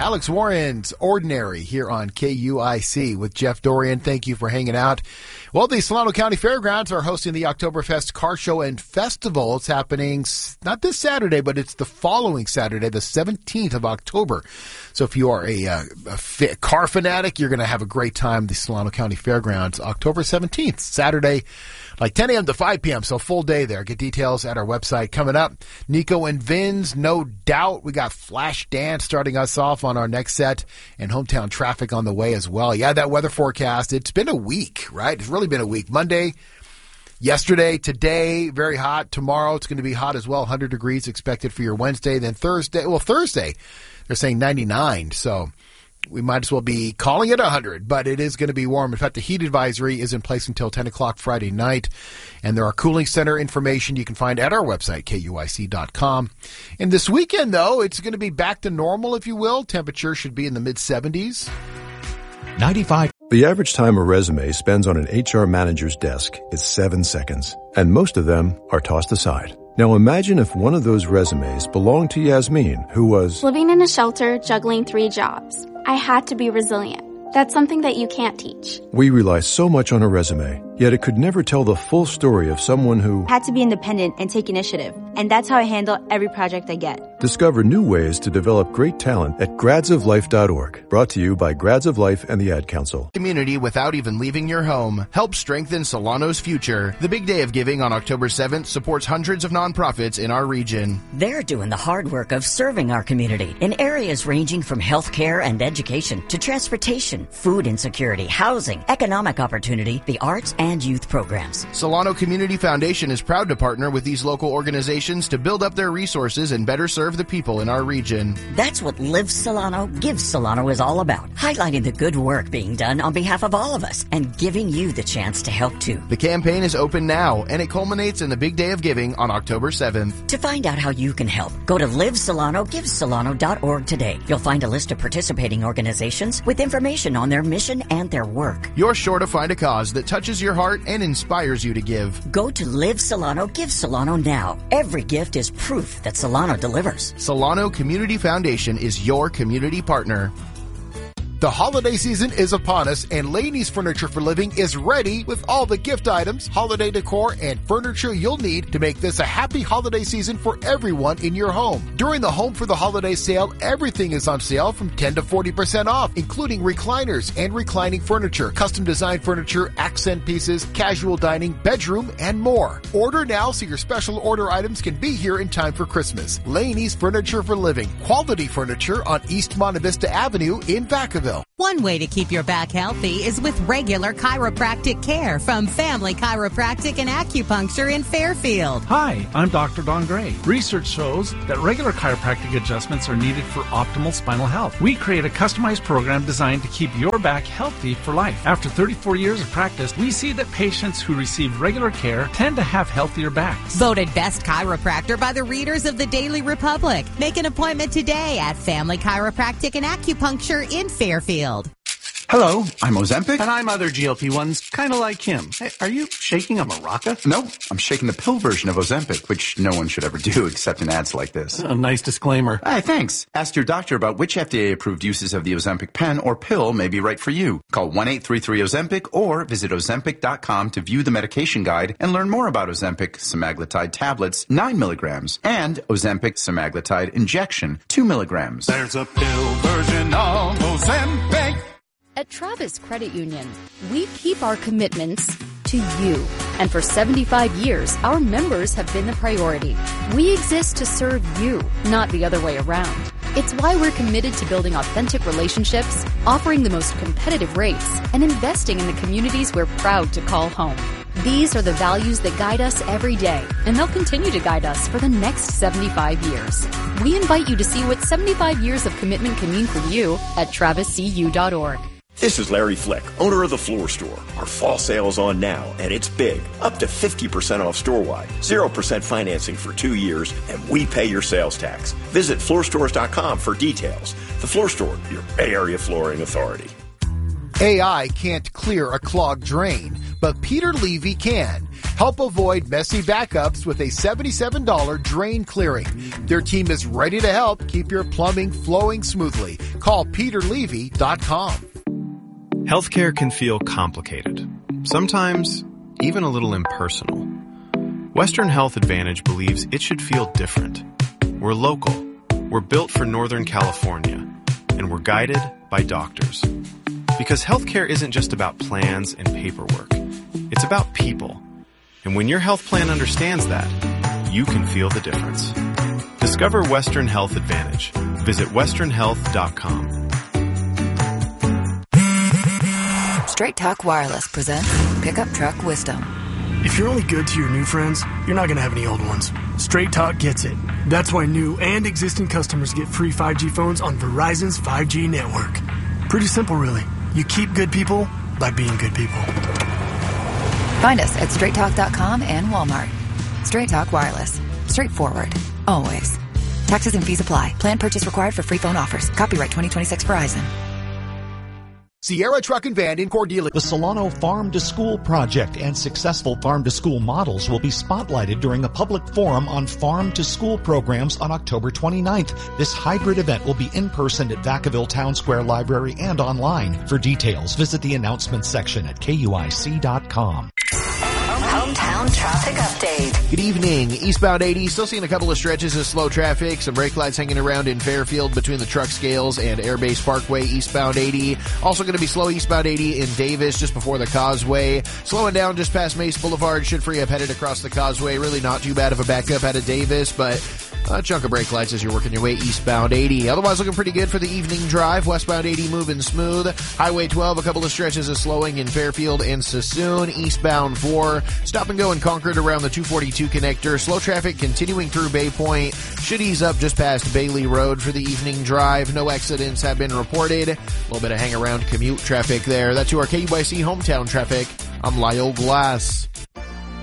Alex Warren's Ordinary here on KUIC with Jeff Dorian. Thank you for hanging out. Well, the Solano County Fairgrounds are hosting the Oktoberfest Car Show and Festival. It's happening not this Saturday, but it's the following Saturday, the 17th of October. So if you are a car fanatic, you're going to have a great time at the Solano County Fairgrounds, October 17th, Saturday, like 10 a.m. to 5 p.m., so full day there. Get details at our website. Coming up, Nico and Vins, no doubt. We got Flash Dance starting us off on our next set, and Hometown Traffic on the way as well. Yeah, that weather forecast, it's been a week, right? It's really been a week. Monday, yesterday, today, very hot. Tomorrow, it's going to be hot as well. 100 degrees expected for your Wednesday. Then Thursday, they're saying 99, so we might as well be calling it 100, but it is going to be warm. In fact, the heat advisory is in place until 10 o'clock Friday night, and there are cooling center information you can find at our website, KUIC.com. And this weekend, though, it's going to be back to normal, if you will. Temperature should be in the mid-70s. 95. The average time a resume spends on an HR manager's desk is 7 seconds, and most of them are tossed aside. Now imagine if one of those resumes belonged to Yasmin, who was living in a shelter, juggling 3 jobs. I had to be resilient. That's something that you can't teach. We rely so much on a resume, yet it could never tell the full story of someone who had to be independent and take initiative. And that's how I handle every project I get. Discover new ways to develop great talent at gradsoflife.org. Brought to you by Grads of Life and the Ad Council. Community without even leaving your home. Help strengthen Solano's future. The Big Day of Giving on October 7th supports hundreds of nonprofits in our region. They're doing the hard work of serving our community in areas ranging from healthcare and education to transportation, food insecurity, housing, economic opportunity, the arts, and youth programs. Solano Community Foundation is proud to partner with these local organizations to build up their resources and better serve the people in our region. That's what Live Solano, Give Solano is all about, highlighting the good work being done on behalf of all of us and giving you the chance to help too. The campaign is open now, and it culminates in the Big Day of Giving on October 7th. To find out how you can help, go to livesolanogivesolano.org today. You'll find a list of participating organizations with information on their mission and their work. You're sure to find a cause that touches your heart and inspires you to give. Go to Live Solano, Give Solano now. Every gift is proof that Solano delivers. Solano Community Foundation is your community partner. The holiday season is upon us, and Laney's Furniture for Living is ready with all the gift items, holiday decor, and furniture you'll need to make this a happy holiday season for everyone in your home. During the Home for the Holiday sale, everything is on sale from 10 to 40% off, including recliners and reclining furniture, custom designed furniture, accent pieces, casual dining, bedroom, and more. Order now so your special order items can be here in time for Christmas. Laney's Furniture for Living. Quality furniture on East Monte Vista Avenue in Vacaville. One way to keep your back healthy is with regular chiropractic care from Family Chiropractic and Acupuncture in Fairfield. Hi, I'm Dr. Don Gray. Research shows that regular chiropractic adjustments are needed for optimal spinal health. We create a customized program designed to keep your back healthy for life. After 34 years of practice, we see that patients who receive regular care tend to have healthier backs. Voted best chiropractor by the readers of the Daily Republic. Make an appointment today at Family Chiropractic and Acupuncture in Fairfield. Hello, I'm Ozempic. And I'm other GLP-1s, kind of like him. Hey, are you shaking a maraca? No, I'm shaking the pill version of Ozempic, which no one should ever do except in ads like this. A nice disclaimer. Hey, thanks. Ask your doctor about which FDA-approved uses of the Ozempic pen or pill may be right for you. Call 1-833-OZEMPIC or visit Ozempic.com to view the medication guide and learn more about Ozempic semaglutide tablets, 9 milligrams, and Ozempic semaglutide injection, 2 milligrams. There's a pill version of Ozempic. At Travis Credit Union, we keep our commitments to you. And for 75 years, our members have been the priority. We exist to serve you, not the other way around. It's why we're committed to building authentic relationships, offering the most competitive rates, and investing in the communities we're proud to call home. These are the values that guide us every day, and they'll continue to guide us for the next 75 years. We invite you to see what 75 years of commitment can mean for you at traviscu.org. This is Larry Flick, owner of The Floor Store. Our fall sale is on now, and it's big. Up to 50% off store-wide, 0% financing for 2 years, and we pay your sales tax. Visit floorstores.com for details. The Floor Store, your Bay Area flooring authority. AI can't clear a clogged drain, but Peter Levy can. Help avoid messy backups with a $77 drain clearing. Their team is ready to help keep your plumbing flowing smoothly. Call PeterLevy.com. Healthcare can feel complicated, sometimes even a little impersonal. Western Health Advantage believes it should feel different. We're local, we're built for Northern California, and we're guided by doctors. Because healthcare isn't just about plans and paperwork, it's about people. And when your health plan understands that, you can feel the difference. Discover Western Health Advantage. Visit westernhealth.com. Straight Talk Wireless presents Pickup Truck Wisdom. If you're only good to your new friends, you're not going to have any old ones. Straight Talk gets it. That's why new and existing customers get free 5G phones on Verizon's 5G network. Pretty simple, really. You keep good people by being good people. Find us at straighttalk.com and Walmart. Straight Talk Wireless. Straightforward. Always. Taxes and fees apply. Plan purchase required for free phone offers. Copyright 2026 Verizon. Sierra Truck and Van in Cordelia. The Solano Farm to School project and successful farm to school models will be spotlighted during a public forum on farm to school programs on October 29th. This hybrid event will be in person at Vacaville Town Square Library and online. For details, visit the announcements section at KUIC.com. Hometown traffic update. Good evening. Eastbound 80, still seeing a couple of stretches of slow traffic. Some brake lights hanging around in Fairfield between the truck scales and Airbase Parkway. Eastbound 80. Also going to be slow eastbound 80 in Davis just before the Causeway. Slowing down just past Mace Boulevard. Should free up headed across the Causeway. Really not too bad of a backup out of Davis, but a chunk of brake lights as you're working your way eastbound 80. Otherwise looking pretty good for the evening drive. Westbound 80 moving smooth. Highway 12, a couple of stretches of slowing in Fairfield and Sassoon. Eastbound 4, stop and go in Concord around the 242 connector. Slow traffic continuing through Bay Point. Should ease up just past Bailey Road for the evening drive. No accidents have been reported. A little bit of hang around commute traffic there. That's your KUIC hometown traffic. I'm Lyle Glass.